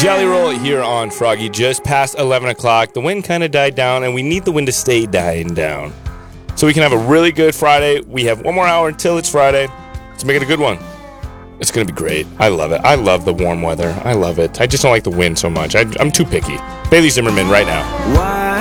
Jelly Roll here on Froggy, just past 11 o'clock. The wind kind of died down, and we need the wind to stay dying down so we can have a really good Friday. We have one more hour until it's Friday, so make it a good one. It's going to be great. I love it. I love the warm weather. I love it. I just don't like the wind so much. I'm too picky. Bailey Zimmerman right now. Why